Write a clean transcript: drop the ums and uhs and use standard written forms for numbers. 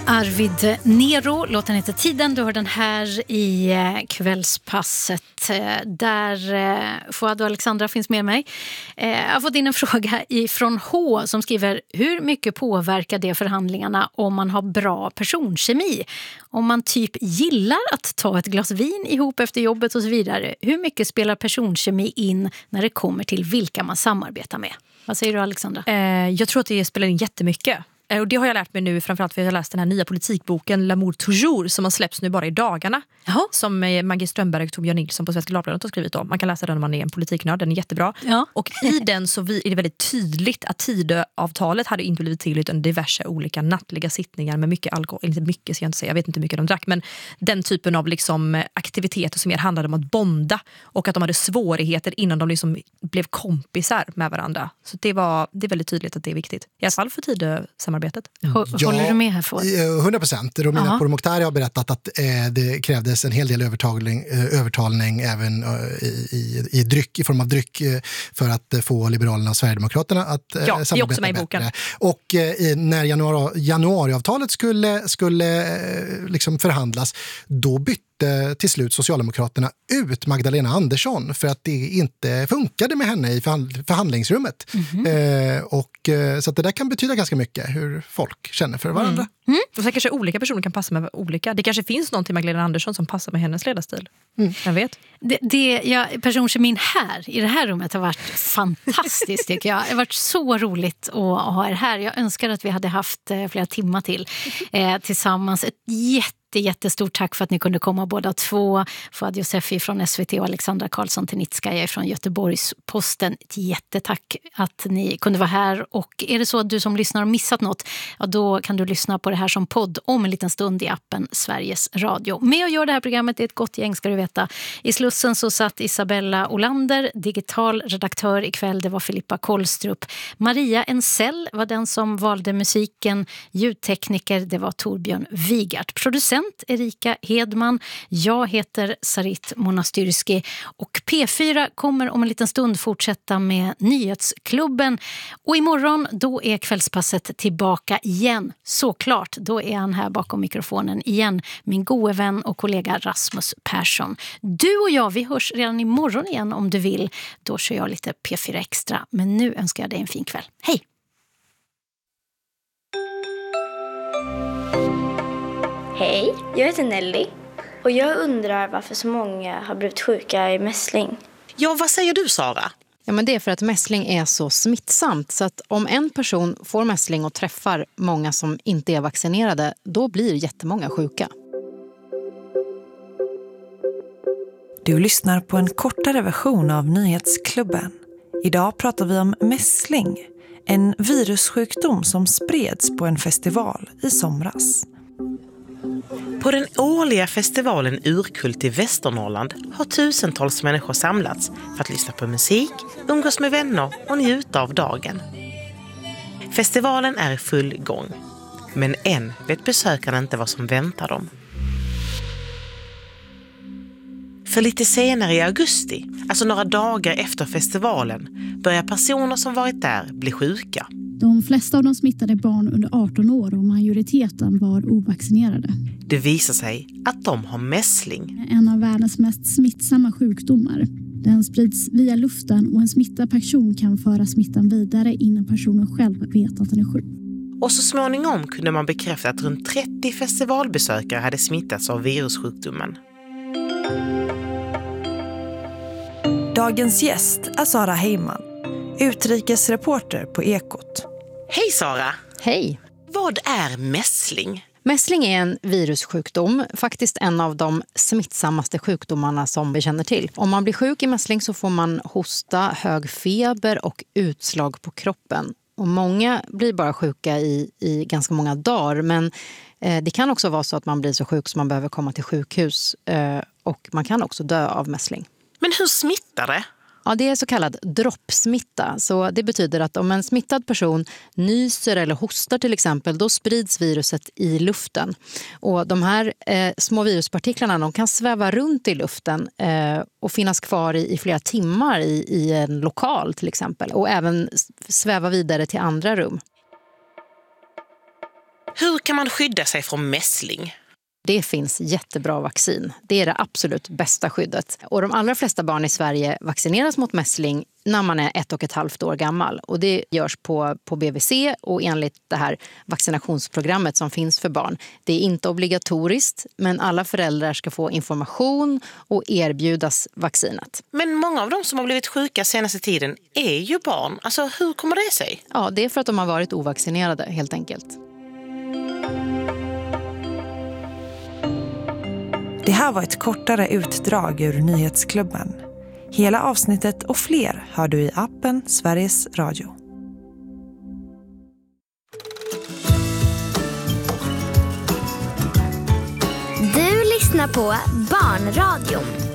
Arvid Nero, låten heter Tiden. Du hör den här i kvällspasset där Fouad och Alexandra finns med mig. Jag har fått in en fråga från H som skriver: hur mycket påverkar det förhandlingarna om man har bra personkemi? Om man typ gillar att ta ett glas vin ihop efter jobbet och så vidare. Hur mycket spelar personkemi in när det kommer till vilka man samarbetar med? Vad säger du, Alexandra? Jag tror att det spelar in jättemycket. Och det har jag lärt mig nu, framförallt för att jag har läst den här nya politikboken L'amour toujours som har släppts nu bara i dagarna. Jaha. Som Maggie Strömberg och Torbjörn Nilsson på Svenska Dagbladet har skrivit om. Man kan läsa den om man är en politiknörd, den är jättebra. Ja. Och i den så är det väldigt tydligt att Tidöavtalet hade inte blivit till utan diverse olika nattliga sittningar med mycket alkohol. Inte mycket, ska jag inte säga, jag vet inte hur mycket de drack. Men den typen av liksom aktiviteter som mer handlade om att bonda. Och att de hade svårigheter innan de liksom blev kompisar med varandra. Så det är väldigt tydligt att det är viktigt. I alla fall för Tidösamarbetet. Håller du med här, Fouad? 100%. Romina Pourmokhtari har berättat att det krävdes en hel del övertalning även i dryck, i form av dryck för att få Liberalerna och Sverigedemokraterna att samarbeta det är också med i boken. Bättre. Och när januariavtalet skulle liksom förhandlas, då bytte till slut Socialdemokraterna ut Magdalena Andersson för att det inte funkade med henne i förhandlingsrummet. Så att det där kan betyda ganska mycket hur folk känner för varandra. Och så kanske olika personer kan passa med olika. Det kanske finns någon till Magdalena Andersson som passar med hennes ledarstil. Jag vet. Personkemin här i det här rummet har varit fantastiskt, tycker jag. Det har varit så roligt att ha er här. Jag önskar att vi hade haft flera timmar till tillsammans. Ett jättestort tack för att ni kunde komma båda två. Fouad Youssefi från SVT och Alexandra Karlsson Tenitskaja från Göteborgs-Posten. Ett jättetack att ni kunde vara här. Och är det så att du som lyssnar har missat något, ja, då kan du lyssna på det här som podd om en liten stund i appen Sveriges Radio. Med och gör det här programmet är ett gott gäng, ska du veta. I Slussen så satt Isabella Olander, digital redaktör ikväll, det var Filippa Kollstrup. Maria Ensell var den som valde musiken, ljudtekniker, det var Torbjörn Wigart. Producent Erika Hedman, jag heter Sarit Monastyrski och P4 kommer om en liten stund fortsätta med Nyhetsklubben. Och imorgon då är kvällspasset tillbaka igen, såklart. Då är han här bakom mikrofonen igen, min gode vän och kollega Rasmus Persson. Du och jag, vi hörs redan imorgon igen om du vill. Då kör jag lite P4 Extra, men nu önskar jag dig en fin kväll. Hej! Hej, jag heter Nelly och jag undrar varför så många har blivit sjuka i mässling. Ja, vad säger du, Sara? Ja, men det är för att mässling är så smittsamt, så att om en person får mässling och träffar många som inte är vaccinerade, då blir jättemånga sjuka. Du lyssnar på en kortare version av Nyhetsklubben. Idag pratar vi om mässling, en virussjukdom som spreds på en festival i somras. På den årliga festivalen Urkult i Västernorrland har tusentals människor samlats för att lyssna på musik, umgås med vänner och njuta av dagen. Festivalen är i full gång, men än vet besökarna inte vad som väntar dem. För lite senare i augusti, alltså några dagar efter festivalen, börjar personer som varit där bli sjuka. De flesta av de smittade barn under 18 år och majoriteten var ovaccinerade. Det visar sig att de har mässling. En av världens mest smittsamma sjukdomar. Den sprids via luften och en smittad person kan föra smittan vidare innan personen själv vet att den är sjuk. Och så småningom kunde man bekräfta att runt 30 festivalbesökare hade smittats av virussjukdomen. Dagens gäst är Sara Heyman, utrikesreporter på Ekot. Hej Sara! Hej! Vad är mässling? Mässling är en virussjukdom, faktiskt en av de smittsammaste sjukdomarna som vi känner till. Om man blir sjuk i mässling så får man hosta, hög feber och utslag på kroppen. Och många blir bara sjuka i ganska många dagar, men det kan också vara så att man blir så sjuk som man behöver komma till sjukhus och man kan också dö av mässling. Men hur smittar det? Ja, det är så kallad droppsmitta. Så det betyder att om en smittad person nyser eller hostar till exempel, då sprids viruset i luften. Och de här små viruspartiklarna, de kan sväva runt i luften och finnas kvar i flera timmar i en lokal till exempel. Och även sväva vidare till andra rum. Hur kan man skydda sig från mässling? Det finns jättebra vaccin. Det är det absolut bästa skyddet. Och de allra flesta barn i Sverige vaccineras mot mässling när man är 1,5 år gammal. Och det görs på BVC och enligt det här vaccinationsprogrammet som finns för barn. Det är inte obligatoriskt, men alla föräldrar ska få information och erbjudas vaccinet. Men många av de som har blivit sjuka senaste tiden är ju barn. Alltså, hur kommer det sig? Ja, det är för att de har varit ovaccinerade, helt enkelt. Det här var ett kortare utdrag ur Nyhetsklubben. Hela avsnittet och fler hör du i appen Sveriges Radio. Du lyssnar på Barnradion.